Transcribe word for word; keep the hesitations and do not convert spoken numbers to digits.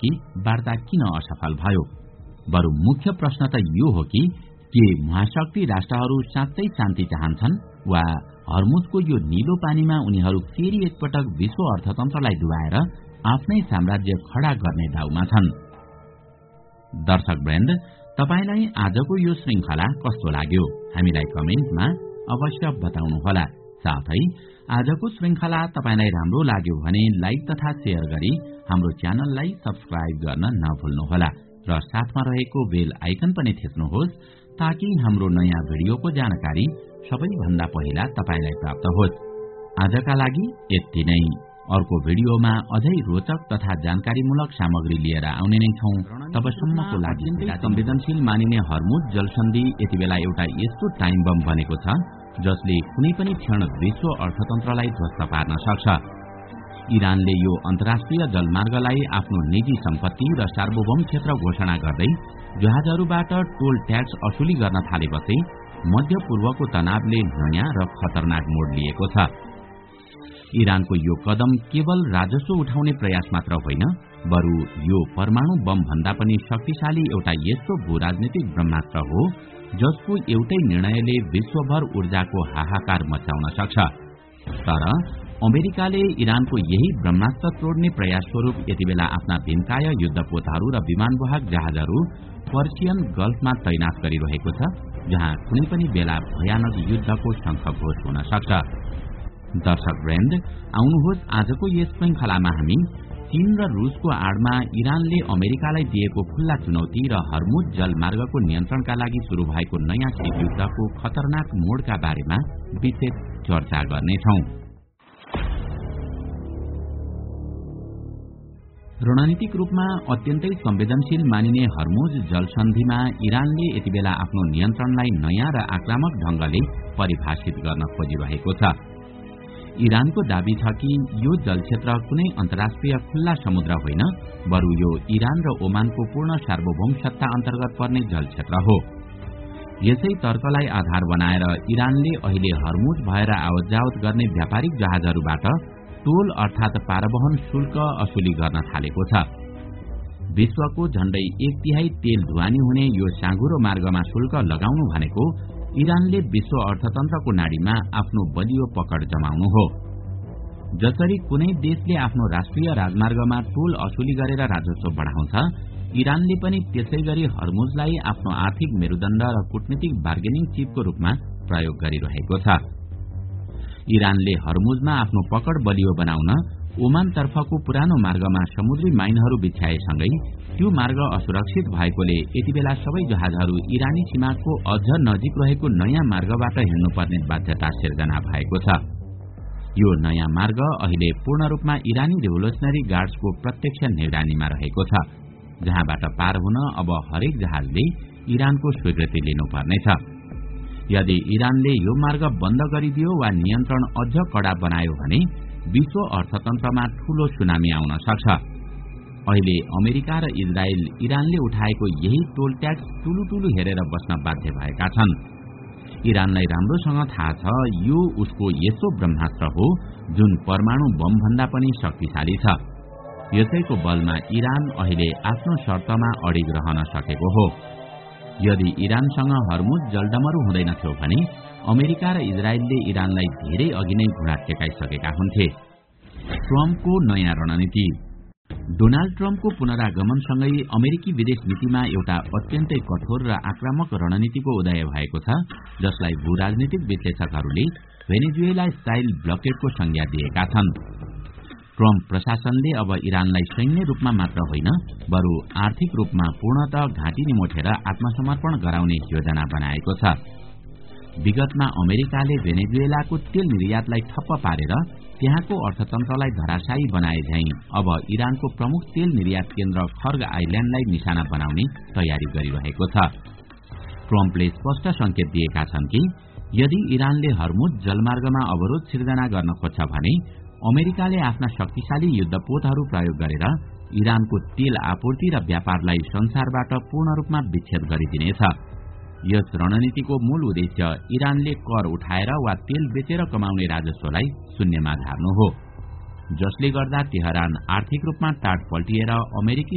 कि वार्ता किन असफल भयो। बरु मुख्य प्रश्न त यो हो कि के महाशक्ति राष्ट्रहरू साँच्चै शान्ति चाहन्छन् वा हर्मुजको यो नीलो पानीमा उनीहरू फेरि एकपटक विश्व अर्थतन्त्रलाई डुबाएर आफ्नै साम्राज्य खडा गर्ने दाउमा छन्। दर्शकवृन्द, तपाईलाई आजको यो श्रृंखला कस्तो लाग्यो हामीलाई कमेन्टमा अवश्य बताउनुहोला। साथै आजको श्रृंखला तपाईलाई राम्रो लाग्यो भने लाइक तथा शेयर गरी हाम्रो च्यानललाई सब्स्क्राइब गर्न नभुल्नुहोला र साथमा रहेको बेल आइकन पनि थिच्नुहोस् ताकि हाम्रो नयाँ भिडियोको जानकारी सबैभन्दा पहिला तपाईलाई प्राप्त होस्। आजका लागि यति नै। अर्को भिडियोमा अझै रोचक तथा जानकारीमूलक सामग्री लिएर आउने नै छौं। तबसम्मको लागि संवेदनशील मानिने हर्मुज जलसन्धि यति बेला एउटा यस्तो टाइम बम बनेको छ जसले कुनै पनि क्षण विश्व अर्थतन्त्रलाई ध्वस्त पार्न सक्छ। इरानले यो अन्तर्राष्ट्रिय जलमार्गलाई आफ्नो निजी सम्पत्ति र सार्वभौम क्षेत्र घोषणा गर्दै जहाजहरूबाट टोल ट्याक्स असुली गर्न थालेपछि मध्य पूर्वको तनावले नयाँ र खतरनाक मोड लिएको छ। इरानको यो कदम केवल राजस्व उठाउने प्रयास मात्र होइन, बरु यो परमाणु बम भन्दा पनि शक्तिशाली एउटा यस्तो भूराजनीतिक ब्रह्मास्त्र हो जसको एउटै निर्णयले विश्वभर ऊर्जाको हाहाकार मचाउन सक्छ। तर अमेरिकाले इरानको यही ब्रह्मास्त्र तोड्ने प्रयास स्वरूप यति बेला आफ्ना भीमकाय युद्धपोतहरू र विमानवाहक जहाजहरू पर्सियन गल्फमा तैनात गरिरहेको छ, जहाँ कुनै पनि बेला भयानक युद्धको शंखघोष हुन सक्छ। दर्शकवृन्द, आउनुहोस् आजको यस श्रृंखलामा हामी चीन र रूसको आडमा इरानले अमेरिकालाई दिएको खुल्ला चुनौती र हर्मुज जलमार्गको नियन्त्रणका लागि शुरू भएको नयाँ शीतयुद्धको खतरनाक मोडका बारेमा विशेष चर्चा गर्नेछौं। रणनीतिक रूपमा अत्यन्तै संवेदनशील मानिने हर्मुज जलसन्धिमा इरानले यति बेला आफ्नो नियन्त्रणलाई नयाँ र आक्रामक ढंगले परिभाषित गर्न खोजिरहेको छ। इरानको दावी छ कि यो जलक्षेत्र कुनै अन्तर्राष्ट्रिय खुल्ला समुद्र होइन, बरु यो इरान र ओमानको पूर्ण सार्वभौम सत्ता अन्तर्गत पर्ने जलक्षेत्र हो। यसै तर्कलाई आधार बनाएर इरानले अहिले हर्मुज भएर आवत जावत गर्ने व्यापारिक जहाजहरूबाट टोल अर्थात पारवहन शुल्क असुली गर्न थालेको छ। विश्वको झण्डै एक तिहाई तेल ढुवानी हुने यो साँघुरो मार्गमा शुल्क लगाउनु भनेको इरानले विश्व अर्थतन्त्रको नाडीमा आफ्नो बलियो पकड जमाउनु हो। जसरी कुनै देशले आफ्नो राष्ट्रिय राजमार्गमा टोल असुली गरेर राजस्व बढाउँछ, इरानले पनि त्यसै गरी हर्मुजलाई आफ्नो आर्थिक मेरुदण्ड र कूटनीतिक बार्गेनिङ चिपको रूपमा प्रयोग गरिरहेको छ। इरानले हर्मुजमा आफ्नो पकड बलियो बनाउन ओमान तर्फको पुरानो मार्गमा समुद्री माइनहरू बिछ्याएसँगै त्यो मार्ग असुरक्षित भएकोले यति बेला सबै जहाजहरू इरानी सीमाको अझ नजिक रहेको नयाँ मार्गबाट हिँड्नुपर्ने बाध्यता सिर्जना भएको छ। यो नयाँ मार्ग अहिले पूर्ण रूपमा इरानी रेभोल्युसनरी गार्ड्सको प्रत्यक्ष निगरानीमा रहेको छ, जहाँबाट पार हुन अब हरेक जहाजले इरानको स्वीकृति लिनुपर्नेछ। यदि इरानले यो मार्ग बन्द गरिदियो वा नियन्त्रण अझ कडा बनायो भने विश्व अर्थतन्त्रमा ठूलो सुनामी आउन सक्छ। अहिले अमेरिका र इजरायल इरानले उठाएको यही टोल ट्याक्स टुलु टुलु हेरेर बस्न बाध्य भएका छन्। इरानलाई राम्रोसँग थाहा छ यो उसको यस्तो ब्रह्मास्त्र हो जुन परमाणु बम भन्दा पनि शक्तिशाली छ। यसैको बलमा इरान अहिले आफ्नो शर्तमा अडिग रहन सकेको हो। यदि इरानसँग हर्मुज जलडमरु हुँदैनथ्यो भने अमेरिका र इजरायलले इरानलाई धेरै अघि नै घुँडा टेकाइसकेका हुन्थे। ट्रम्पको नयाँ रणनीति। डोनाल्ड ट्रम्पको पुनरागमनसँगै अमेरिकी विदेश नीतिमा एउटा अत्यन्तै कठोर र आक्रामक रणनीतिको उदय भएको छ, जसलाई भूराजनीतिक विश्लेषकहरूले भेनेजुएला स्टाइल ब्लकेडको संज्ञा दिएका छन्। ट्रम्प प्रशासनले अब इरानलाई सैन्य रूपमा मात्र होइन, बरु आर्थिक रूपमा पूर्णतः घाँटी निमोठेर आत्मसमर्पण गराउने योजना बनाएको छ। विगतमा अमेरिकाले भेनेजुएलाको तेल निर्यातलाई ठप्प पारेर त्यहाँको अर्थतन्त्रलाई धराशायी बनाए झैं अब इरानको प्रमुख तेल निर्यात केन्द्र खर्ग आइल्याण्डलाई निशाना बनाउने तयारी गरिरहेको छ। ट्रम्पले स्पष्ट संकेत दिएका छन् कि यदि इरानले हर्मुज जलमार्गमा अवरोध सिर्जना गर्न खोज्छ भने अमेरिकाले आफ्ना शक्तिशाली युद्धपोतहरू प्रयोग गरेर इरानको तेल आपूर्ति र व्यापारलाई संसारबाट पूर्ण रूपमा विच्छेद गरिदिनेछ। यस रणनीतिको मूल उद्देश्य इरानले कर उठाएर वा तेल बेचेर कमाउने राजस्वलाई शून्यमा झार्नु हो, जसले गर्दा तेहरान आर्थिक रूपमा टाट पल्टिएर अमेरिकी